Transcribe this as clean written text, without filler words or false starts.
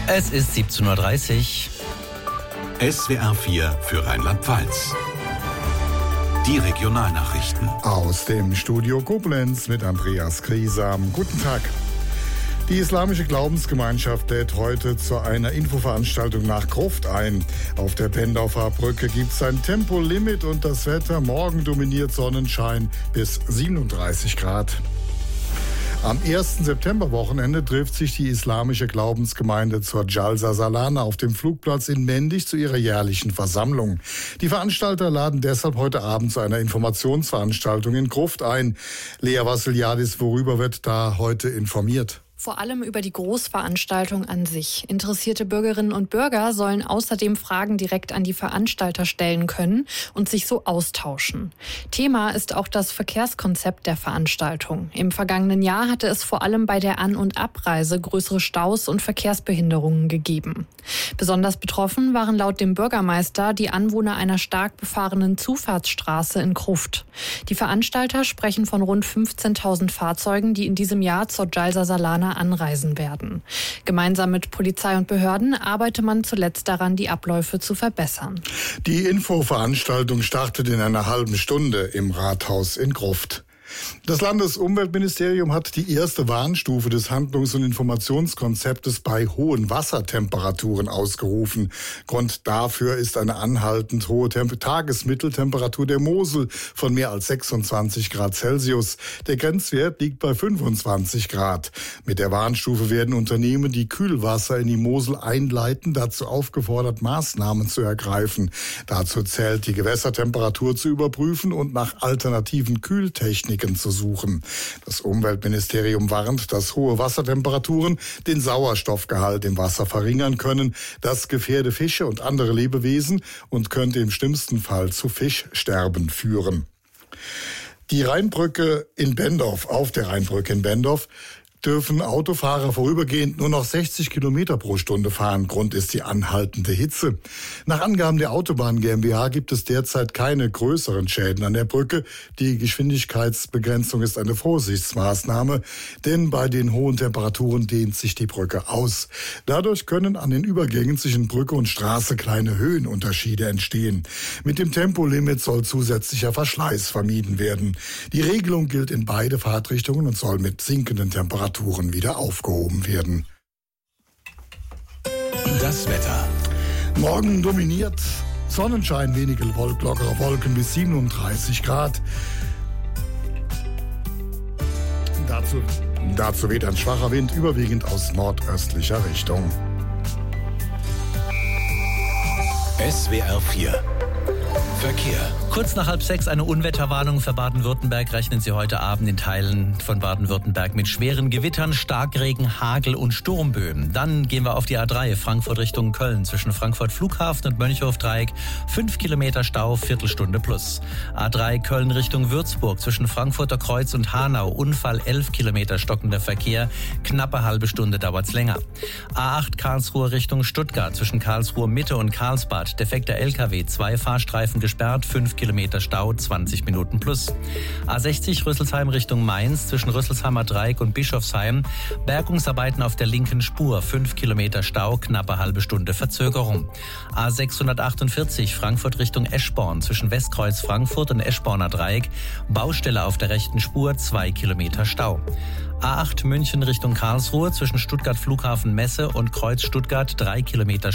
Es ist 17:30 Uhr. SWR 4 für Rheinland-Pfalz. Die Regionalnachrichten. Aus dem Studio Koblenz mit Andreas Griesam. Guten Tag. Die islamische Glaubensgemeinschaft lädt heute zu einer Infoveranstaltung nach Gruft ein. Auf der Pendorfer Brücke gibt es ein Tempolimit und das Wetter morgen dominiert Sonnenschein bis 37 Grad. Am 1. Septemberwochenende trifft sich die islamische Glaubensgemeinde zur Jalsa Salana auf dem Flugplatz in Mendig zu ihrer jährlichen Versammlung. Die Veranstalter laden deshalb heute Abend zu einer Informationsveranstaltung in Gruft ein. Lea Vassiliadis, worüber wird da heute informiert? Vor allem über die Großveranstaltung an sich. Interessierte Bürgerinnen und Bürger sollen außerdem Fragen direkt an die Veranstalter stellen können und sich so austauschen. Thema ist auch das Verkehrskonzept der Veranstaltung. Im vergangenen Jahr hatte es vor allem bei der An- und Abreise größere Staus und Verkehrsbehinderungen gegeben. Besonders betroffen waren laut dem Bürgermeister die Anwohner einer stark befahrenen Zufahrtsstraße in Gruft. Die Veranstalter sprechen von rund 15.000 Fahrzeugen, die in diesem Jahr zur Jalsa Salana anreisen werden. Gemeinsam mit Polizei und Behörden arbeite man zuletzt daran, die Abläufe zu verbessern. Die Infoveranstaltung startet in einer halben Stunde im Rathaus in Gruft. Das Landesumweltministerium hat die erste Warnstufe des Handlungs- und Informationskonzeptes bei hohen Wassertemperaturen ausgerufen. Grund dafür ist eine anhaltend hohe Tagesmitteltemperatur der Mosel von mehr als 26 Grad Celsius. Der Grenzwert liegt bei 25 Grad. Mit der Warnstufe werden Unternehmen, die Kühlwasser in die Mosel einleiten, dazu aufgefordert, Maßnahmen zu ergreifen. Dazu zählt die Gewässertemperatur zu überprüfen und nach alternativen Kühltechniken zu suchen. Das Umweltministerium warnt, dass hohe Wassertemperaturen den Sauerstoffgehalt im Wasser verringern können. Das gefährde Fische und andere Lebewesen und könnte im schlimmsten Fall zu Fischsterben führen. Die Rheinbrücke in Bendorf, auf der Rheinbrücke in Bendorf, dürfen Autofahrer vorübergehend nur noch 60 Kilometer pro Stunde fahren. Grund ist die anhaltende Hitze. Nach Angaben der Autobahn GmbH gibt es derzeit keine größeren Schäden an der Brücke. Die Geschwindigkeitsbegrenzung ist eine Vorsichtsmaßnahme, denn bei den hohen Temperaturen dehnt sich die Brücke aus. Dadurch können an den Übergängen zwischen Brücke und Straße kleine Höhenunterschiede entstehen. Mit dem Tempolimit soll zusätzlicher Verschleiß vermieden werden. Die Regelung gilt in beide Fahrtrichtungen und soll mit sinkenden Temperaturen wieder aufgehoben werden. Das Wetter. Morgen dominiert Sonnenschein, wenige lockere Wolken bis 37 Grad. Dazu weht ein schwacher Wind, überwiegend aus nordöstlicher Richtung. SWR 4 Verkehr. Kurz nach 5:30 eine Unwetterwarnung für Baden-Württemberg. Rechnen Sie heute Abend in Teilen von Baden-Württemberg mit schweren Gewittern, Starkregen, Hagel und Sturmböen. Dann gehen wir auf die A3 Frankfurt Richtung Köln. Zwischen Frankfurt Flughafen und Mönchhof-Dreieck 5 Kilometer Stau, Viertelstunde plus. A3 Köln Richtung Würzburg. Zwischen Frankfurter Kreuz und Hanau. Unfall 11 Kilometer stockender Verkehr. Knappe halbe Stunde dauert's länger. A8 Karlsruhe Richtung Stuttgart. Zwischen Karlsruhe Mitte und Karlsbad. Defekter LKW. 2 Fahrstreifen gesperrt. 5 Kilometer Stau, 20 Minuten plus. A60 Rüsselsheim Richtung Mainz, zwischen Rüsselsheimer Dreieck und Bischofsheim. Bergungsarbeiten auf der linken Spur, 5 Kilometer Stau, knappe halbe Stunde Verzögerung. A648 Frankfurt Richtung Eschborn, zwischen Westkreuz Frankfurt und Eschborner Dreieck. Baustelle auf der rechten Spur, 2 Kilometer Stau. A8 München Richtung Karlsruhe, zwischen Stuttgart Flughafen Messe und Kreuz Stuttgart 3 Kilometer